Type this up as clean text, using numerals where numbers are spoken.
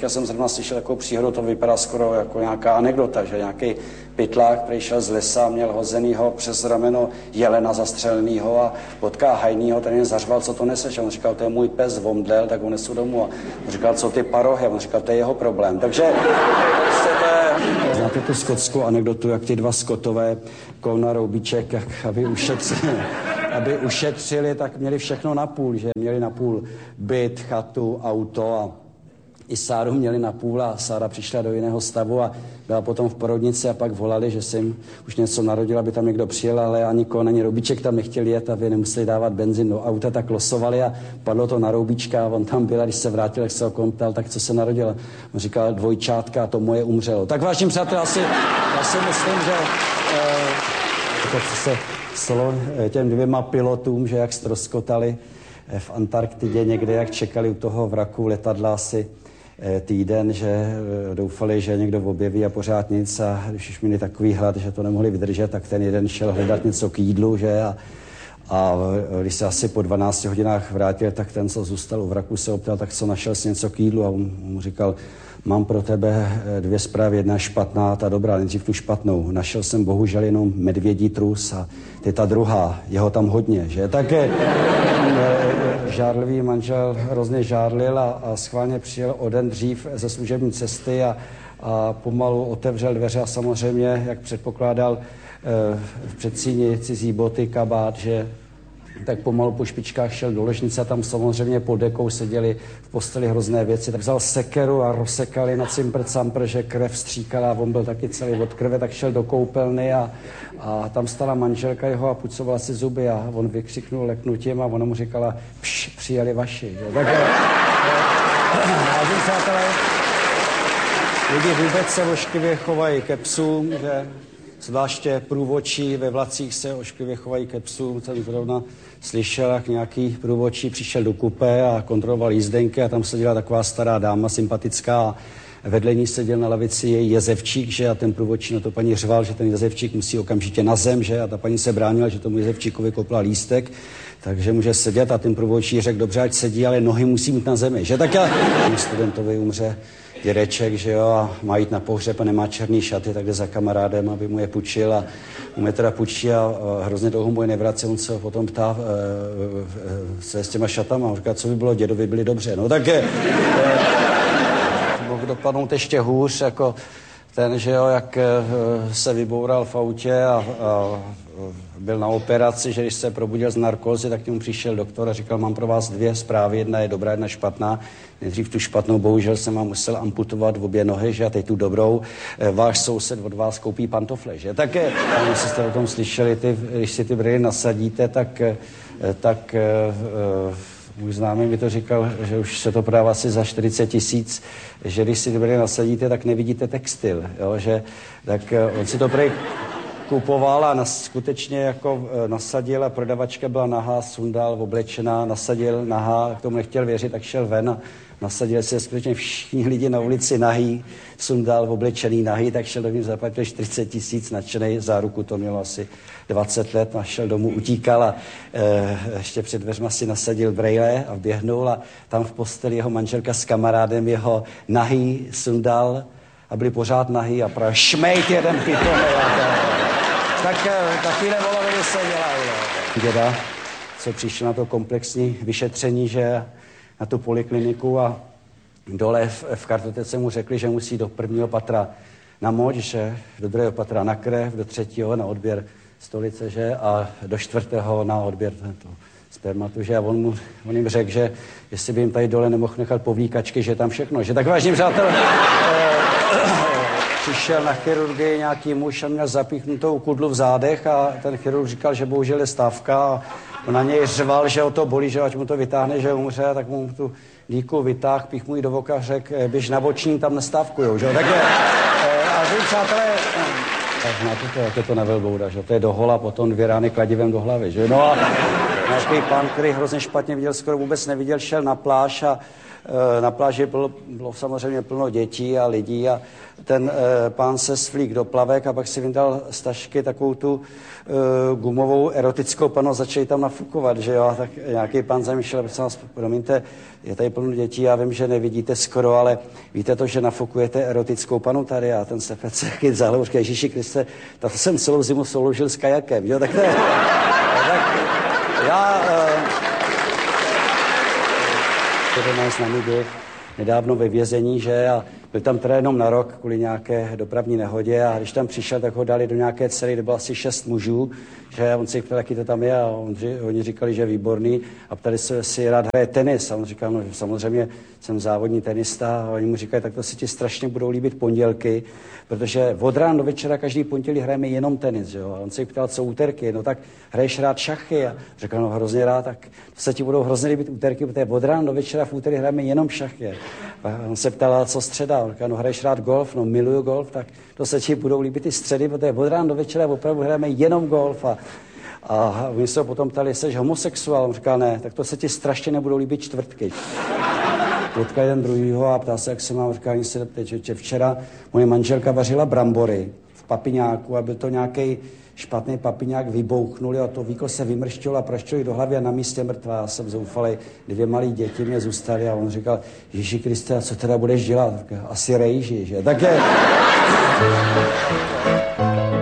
teďka jsem zrovna slyšel takovou příhodu, to vypadá skoro jako nějaká anekdota, že nějaký pytlák přišel z lesa, měl hozenýho přes rameno jelena zastřelenýho a potká hajnýho, ten jen zařval, co to neseš. A on říkal, to je můj pes, vomdlel, tak ho nesu domů. A on říkal, co ty parohy? A on říkal, to je jeho problém. Takže prostě to je... Znáte tu skotskou anekdotu, jak ty dva skotové Kouna Roubíček, jak aby ušetřili, tak měli všechno napůl, že měli napůl byt, chatu, auto a i Sáru měli napůl a Sára přišla do jiného stavu a byla potom v porodnici a pak volali, že se jim už něco narodila, aby tam někdo přijel, ale ani Koun, ani Roubíček tam nechtěli jet, aby nemuseli dávat benzín do auta, tak losovali a padlo to na Roubíčka a on tam byl a když se vrátil, jak se ho ptal, tak co se narodilo. On říkal dvojčátka a to moje umřelo. Tak vážení přátelé, já si myslím, že to, co se stalo těm dvěma pilotům, že jak ztroskotali v Antarktidě někde, jak čekali u toho vraku letadla asi týden, že doufali, že někdo objeví a pořád nic a když už měli takový hlad, že to nemohli vydržet, tak ten jeden šel hledat něco k jídlu, že a když se asi po 12 hodinách vrátil, tak ten, co zůstal u vraku, se optal, tak co našel si něco k jídlu a on mu říkal, mám pro tebe dvě zprávy, jedna špatná a ta dobrá, nejdřív tu špatnou. Našel jsem bohužel jenom medvědí trus a ty ta druhá, jeho tam hodně, že? Také žárlivý manžel hrozně žárlil a schválně přijel o den dřív ze služební cesty a pomalu otevřel dveře a samozřejmě, jak předpokládal v předsíni cizí boty, kabát, že tak pomalu po špičkách šel do ložnice a tam samozřejmě pod dekou seděli v posteli hrozné věci. Tak vzal sekeru a rozsekali na cimpr-campr, že krev stříkala a on byl taky celý od krve, tak šel do koupelny a tam stala manželka jeho a pucovala si zuby a on vykřiknul leknutím a ona mu říkala, přijeli vaši. Že? Tak vážení přátelé, lidi vůbec se ošklivě chovají ke psům, že zvláště průvodčí ve vlacích se ošklivě chovají ke psům. Jsem zrovna slyšel, jak nějaký průvodčí přišel do kupé a kontroloval jízdenky a tam seděla taková stará dáma, sympatická a vedle ní seděl na lavici její jezevčík, že a ten průvodčí na to paní řval, že ten jezevčík musí okamžitě na zem, že a ta paní se bránila, že tomu jezevčíkovi kopla lístek, takže může sedět a ten průvodčí řekl, dobře, ať sedí, ale nohy musí mít na zemi, že tak studentovi umře dědeček, že jo, a má jít na pohřeb a nemá černý šaty, tak jde za kamarádem, aby mu je půjčil a mu je teda půjčí a hrozně dlouho mu je nevrací, on se ho potom ptá se s těma šatama, on říká, co by bylo, dědovi byli dobře, no tak mohl dopadnout ještě hůř, jako ten, že jo, jak se vyboural v autě a byl na operaci, že když se probudil z narkózy, tak k němu přišel doktor a říkal, mám pro vás dvě zprávy, jedna je dobrá, jedna špatná. Nejdřív tu špatnou, bohužel jsem vám musel amputovat v obě nohy, že a teď tu dobrou. Váš soused od vás koupí pantofle, že? Tak, jestli jste o tom slyšeli, když si ty brýle nasadíte, tak můj známý mi to říkal, že už se to prodává asi za 40 000, že když si ty brýle nasadíte, tak nevidíte textil, jo? Že, tak on si to prej kupoval a skutečně jako nasadil a prodavačka byla nahá, sundal, oblečená, nasadil nahá, k tomu nechtěl věřit, tak šel ven a nasadil se skutečně všichni lidi na ulici nahý, sundal, oblečený nahý, tak šel do ní, zaplatil 40 000, nadšenej, záruku to mělo asi 20 let, a šel domů, utíkal a ještě před dveřma si nasadil brejle a vběhnul a tam v posteli jeho manželka s kamarádem jeho nahý sundal a byli pořád nahý a právě šmejt jeden pitomej. Tak takovýhle voloviny se dělají. Děda, co přišel na to komplexní vyšetření, že na tu polikliniku a dole v kartotece mu řekli, že musí do 1. patra na moč, že do 2. patra na krev, do 3. na odběr stolice, že a do 4. na odběr spermatu, že a on jim řekl, že jestli by jim tady dole nemohl nechat povlíkačky, že tam všechno, že tak vážně přátelé, přišel na chirurgii nějaký muž a měl zapíchnutou kudlu v zádech a ten chirurg říkal, že bohužel je stávka a on na něj řval, že ho to bolí, že ať mu to vytáhne, že umře, tak mu tu díku vytáhl, pích mu ji do voka, řekl, běž na boční, tam nestávkujou, že jo, takže a vy přátelé, tak znáte to, jak je to na velbouda, že to je do hola, potom 2 rány kladivem do hlavy, že no a nějaký pán, který hrozně špatně viděl, skoro vůbec neviděl, šel na pláž a na pláži bylo samozřejmě plno dětí a lidí a ten pán se svlík do plavek a pak si vyndal z tašky takovou tu gumovou erotickou panu a začali tam nafukovat, že jo, a tak nějaký pán zamýšlel, prosím vás, promiňte, je tady plno dětí, já vím, že nevidíte skoro, ale víte to, že nafukujete erotickou panu tady a ten se fece za hlavu, říká, Ježíši Kriste, tak jsem celou zimu souložil s kajakem, jo, tak to je, tak já, který s námi byl nedávno ve vězení, že, a byl tam teda jenom na rok kvůli nějaké dopravní nehodě a když tam přišel, tak ho dali do nějaké cely, kde bylo asi 6 mužů, že on si ptal, jaký to tam je a oni říkali, že je výborný a ptali se, jestli rád hraje tenis a on říkal, no samozřejmě jsem závodní tenista a oni mu říkají, tak to si ti strašně budou líbit pondělky, protože od rána do večera každý pondělí hrajeme jenom tenis, jo, a on se ptal, co úterky, no tak hraješ rád šachy a říkal, no hrozně rád, tak to se ti budou hrozně líbit úterky, protože od rána do večera v úterý hrajeme jenom šachy. A on se ptal, co středa, on říkal, no hraješ rád golf, no miluju golf, tak to se ti budou líbit i středy, protože od rána do večera opravdu hrajeme jenom golf a oni se ho potom ptali, jsi homosexuál, on říkal, ne, tak to se ti strašně nebudou líbit čtvrtky. Potkal jeden druhýho a ptal se, jak se mám, říkal, nic se neptej, že včera moje manželka vařila brambory v papiňáku a byl to nějaký špatný papiňák, vybouchnuli a to víko se vymrštilo a praštělo do hlavy a na místě mrtvá. Já jsem zoufalej, 2 malí děti mě zůstaly a on říkal, Ježíši Kriste, a co teda budeš dělat? Asi rejži, že? Tak je...